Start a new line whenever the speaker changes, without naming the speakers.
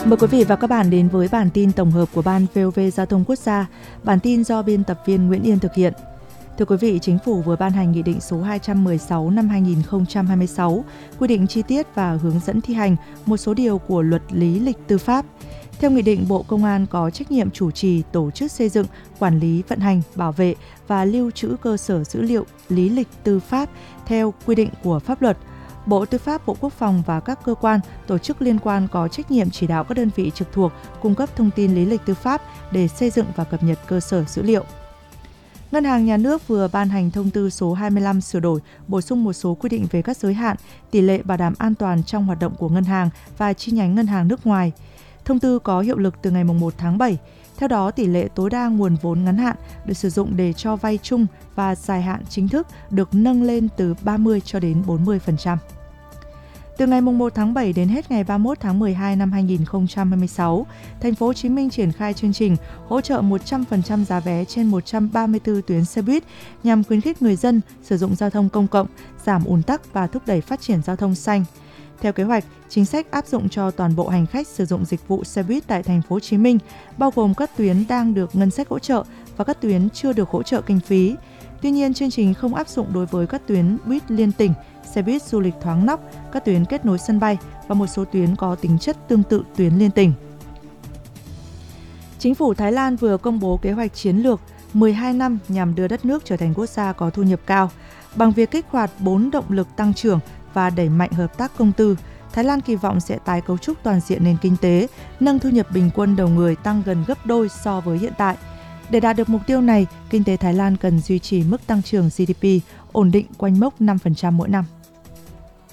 Mời quý vị và các bạn đến với bản tin tổng hợp của Ban VOV Giao thông Quốc gia. Bản tin do biên tập viên Nguyễn Yên thực hiện. Thưa quý vị, Chính phủ vừa ban hành Nghị định số 216 năm 2026, quy định chi tiết và hướng dẫn thi hành một số điều của Luật Lý lịch tư pháp. Theo Nghị định, Bộ Công an có trách nhiệm chủ trì, tổ chức xây dựng, quản lý, vận hành, bảo vệ và lưu trữ cơ sở dữ liệu lý lịch tư pháp theo quy định của pháp luật. Bộ Tư pháp, Bộ Quốc phòng và các cơ quan, tổ chức liên quan có trách nhiệm chỉ đạo các đơn vị trực thuộc cung cấp thông tin lý lịch tư pháp để xây dựng và cập nhật cơ sở dữ liệu. Ngân hàng Nhà nước vừa ban hành thông tư số 25 sửa đổi, bổ sung một số quy định về các giới hạn, tỷ lệ bảo đảm an toàn trong hoạt động của ngân hàng và chi nhánh ngân hàng nước ngoài. Thông tư có hiệu lực từ ngày 1 tháng 7. Theo đó, tỷ lệ tối đa nguồn vốn ngắn hạn được sử dụng để cho vay chung và dài hạn chính thức được nâng lên từ 30 cho đến 40%. Từ ngày 1 tháng 7 đến hết ngày 31 tháng 12 năm 2026, Thành phố Hồ Chí Minh triển khai chương trình hỗ trợ 100% giá vé trên 134 tuyến xe buýt nhằm khuyến khích người dân sử dụng giao thông công cộng, giảm ùn tắc và thúc đẩy phát triển giao thông xanh. Theo kế hoạch, chính sách áp dụng cho toàn bộ hành khách sử dụng dịch vụ xe buýt tại Thành phố Hồ Chí Minh, bao gồm các tuyến đang được ngân sách hỗ trợ và các tuyến chưa được hỗ trợ kinh phí. Tuy nhiên, chương trình không áp dụng đối với các tuyến buýt liên tỉnh, xe buýt du lịch thoáng nóc, các tuyến kết nối sân bay và một số tuyến có tính chất tương tự tuyến liên tỉnh. Chính phủ Thái Lan vừa công bố kế hoạch chiến lược 12 năm nhằm đưa đất nước trở thành quốc gia có thu nhập cao. Bằng việc kích hoạt 4 động lực tăng trưởng và đẩy mạnh hợp tác công tư, Thái Lan kỳ vọng sẽ tái cấu trúc toàn diện nền kinh tế, nâng thu nhập bình quân đầu người tăng gần gấp đôi so với hiện tại. Để đạt được mục tiêu này, kinh tế Thái Lan cần duy trì mức tăng trưởng GDP ổn định quanh mốc 5% mỗi năm.